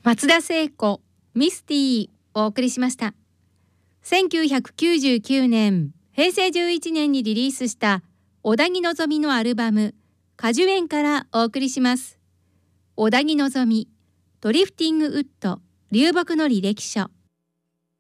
松田聖子ミスティをお送りしました。1999年平成11年にリリースした小田木希のアルバム果樹園からお送りします。小田木希ドリフティングウッド流木の履歴書。